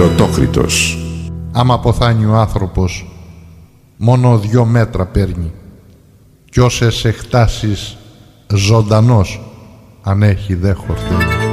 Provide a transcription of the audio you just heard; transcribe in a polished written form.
Ερωτόκριτος. Άμα αποθάνει ο άνθρωπος, μόνο 2 μέτρα παίρνει, κι όσες εκτάσεις ζωντανός αν έχει δε χορταίνει.